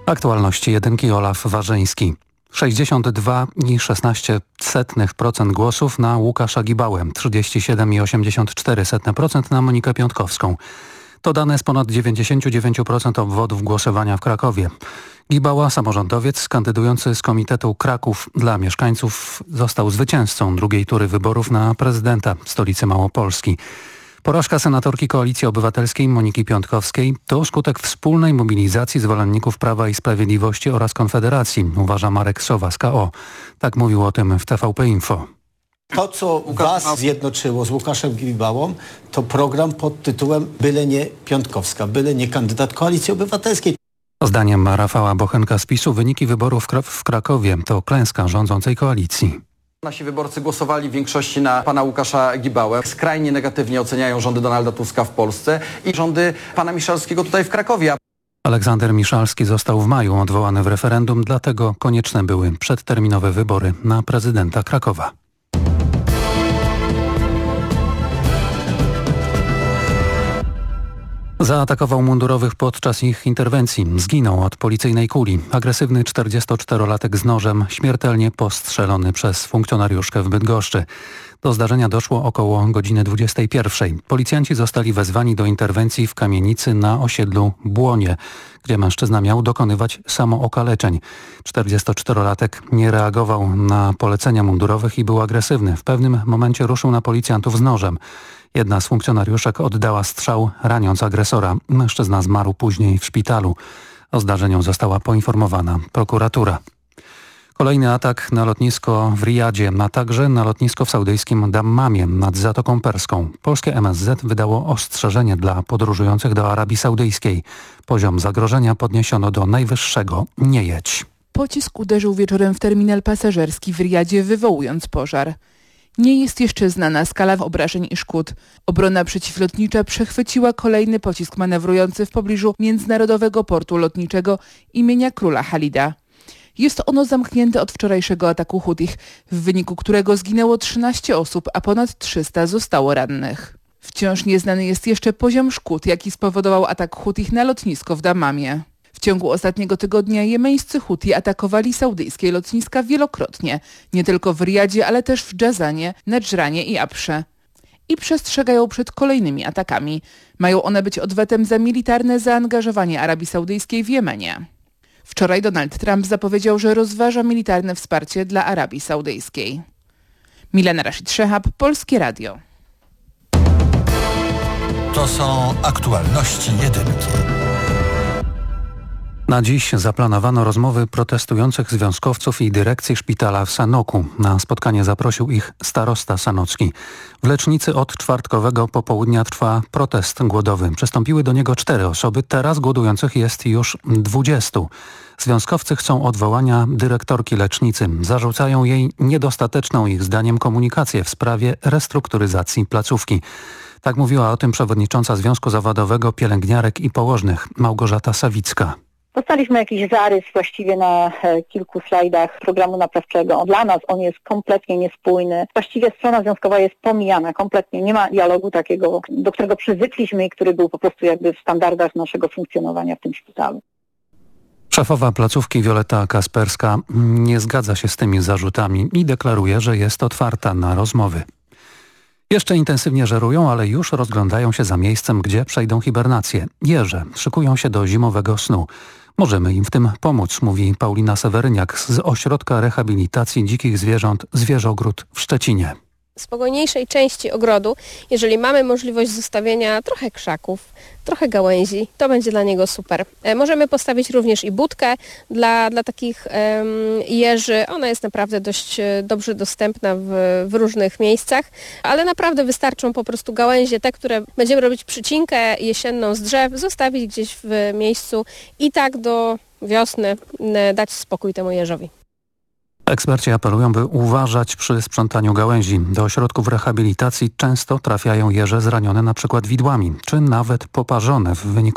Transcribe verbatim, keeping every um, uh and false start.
Aktualności jedynki Olaf Warzyński. sześćdziesiąt dwa i szesnaście procent głosów na Łukasza Gibałę, trzydzieści siedem i osiemdziesiąt cztery procent na Monikę Piątkowską. To dane z ponad dziewięćdziesiąt dziewięć procent obwodów głosowania w Krakowie. Gibała, samorządowiec kandydujący z Komitetu Kraków dla Mieszkańców, został zwycięzcą drugiej tury wyborów na prezydenta stolicy Małopolski. Porażka senatorki Koalicji Obywatelskiej Moniki Piątkowskiej to skutek wspólnej mobilizacji zwolenników Prawa i Sprawiedliwości oraz Konfederacji, uważa Marek Sowa z K O. Tak mówił o tym w T V P Info. To, co was zjednoczyło z Łukaszem Gibałą, to program pod tytułem Byle nie Piątkowska, byle nie kandydat Koalicji Obywatelskiej. Zdaniem Rafała Bochenka z PiSu wyniki wyborów w Krakowie to klęska rządzącej koalicji. Nasi wyborcy głosowali w większości na pana Łukasza Gibałę. Skrajnie negatywnie oceniają rządy Donalda Tuska w Polsce i rządy pana Miszalskiego tutaj w Krakowie. Aleksander Miszalski został w maju odwołany w referendum, dlatego konieczne były przedterminowe wybory na prezydenta Krakowa. Zaatakował mundurowych podczas ich interwencji. Zginął od policyjnej kuli. Agresywny czterdziestoczterolatek z nożem, śmiertelnie postrzelony przez funkcjonariuszkę w Bydgoszczy. Do zdarzenia doszło około godziny dwudziestej pierwszej. Policjanci zostali wezwani do interwencji w kamienicy na osiedlu Błonie, gdzie mężczyzna miał dokonywać samookaleczeń. czterdziestoczterolatek nie reagował na polecenia mundurowych i był agresywny. W pewnym momencie ruszył na policjantów z nożem. Jedna z funkcjonariuszek oddała strzał, raniąc agresora. Mężczyzna zmarł później w szpitalu. O zdarzeniu została poinformowana prokuratura. Kolejny atak na lotnisko w Riyadzie, a także na lotnisko w saudyjskim Dammamie nad Zatoką Perską. Polskie M S Z wydało ostrzeżenie dla podróżujących do Arabii Saudyjskiej. Poziom zagrożenia podniesiono do najwyższego. Nie jedź. Pocisk uderzył wieczorem w terminal pasażerski w Riyadzie, wywołując pożar. Nie jest jeszcze znana skala obrażeń i szkód. Obrona przeciwlotnicza przechwyciła kolejny pocisk manewrujący w pobliżu międzynarodowego portu lotniczego imienia króla Halida. Jest ono zamknięte od wczorajszego ataku Hutich, w wyniku którego zginęło trzynaście osób, a ponad trzysta zostało rannych. Wciąż nieznany jest jeszcze poziom szkód, jaki spowodował atak Hutich na lotnisko w Dammamie. W ciągu ostatniego tygodnia jemeńscy Huti atakowali saudyjskie lotniska wielokrotnie, nie tylko w Riyadzie, ale też w Dżazanie, Nedżranie i Absze. I przestrzegają przed kolejnymi atakami. Mają one być odwetem za militarne zaangażowanie Arabii Saudyjskiej w Jemenie. Wczoraj Donald Trump zapowiedział, że rozważa militarne wsparcie dla Arabii Saudyjskiej. Milena Rashid Szehab, Polskie Radio. To są aktualności jedynki. Na dziś zaplanowano rozmowy protestujących związkowców i dyrekcji szpitala w Sanoku. Na spotkanie zaprosił ich starosta sanocki. W lecznicy od czwartkowego popołudnia trwa protest głodowy. Przystąpiły do niego cztery osoby, teraz głodujących jest już dwudziestu. Związkowcy chcą odwołania dyrektorki lecznicy. Zarzucają jej niedostateczną ich zdaniem komunikację w sprawie restrukturyzacji placówki. Tak mówiła o tym przewodnicząca Związku Zawodowego Pielęgniarek i Położnych Małgorzata Sawicka. Dostaliśmy jakiś zarys właściwie na kilku slajdach programu naprawczego. Dla nas on jest kompletnie niespójny. Właściwie strona związkowa jest pomijana kompletnie. Nie ma dialogu takiego, do którego przyzwykliśmy i który był po prostu jakby w standardach naszego funkcjonowania w tym szpitalu. Szefowa placówki Wioleta Kasperska nie zgadza się z tymi zarzutami i deklaruje, że jest otwarta na rozmowy. Jeszcze intensywnie żerują, ale już rozglądają się za miejscem, gdzie przejdą hibernację. Jeże szykują się do zimowego snu. Możemy im w tym pomóc, mówi Paulina Seweryniak z Ośrodka Rehabilitacji Dzikich Zwierząt Zwierzogród w Szczecinie. Spokojniejszej części ogrodu, jeżeli mamy możliwość zostawienia trochę krzaków, trochę gałęzi, to będzie dla niego super. E, możemy postawić również i budkę dla, dla takich um, jeży. Ona jest naprawdę dość e, dobrze dostępna w, w różnych miejscach, ale naprawdę wystarczą po prostu gałęzie, te, które będziemy robić przycinkę jesienną z drzew, zostawić gdzieś w miejscu i tak do wiosny e, dać spokój temu jeżowi. Eksperci apelują, by uważać przy sprzątaniu gałęzi. Do ośrodków rehabilitacji często trafiają jeże zranione na przykład widłami, czy nawet poparzone w wyniku